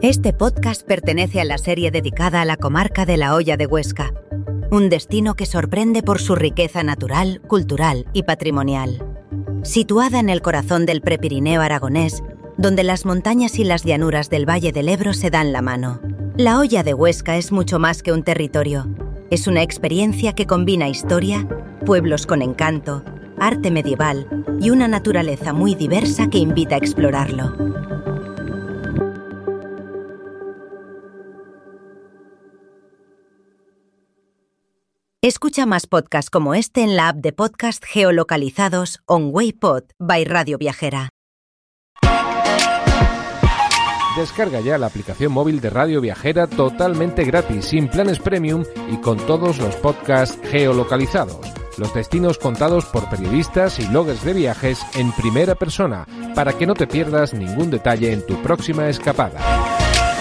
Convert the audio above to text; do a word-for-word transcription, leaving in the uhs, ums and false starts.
Este podcast pertenece a la serie dedicada a la comarca de La Hoya de Huesca, un destino que sorprende por su riqueza natural, cultural y patrimonial. Situada en el corazón del Prepirineo aragonés, donde las montañas y las llanuras del Valle del Ebro se dan la mano. La Hoya de Huesca es mucho más que un territorio. Es una experiencia que combina historia, pueblos con encanto, arte medieval y una naturaleza muy diversa que invita a explorarlo. Escucha más podcasts como este en la app de podcast geolocalizados On Waypod by Radio Viajera. Descarga ya la aplicación móvil de Radio Viajera totalmente gratis, sin planes premium y con todos los podcasts geolocalizados. Los destinos contados por periodistas y bloggers de viajes en primera persona, para que no te pierdas ningún detalle en tu próxima escapada.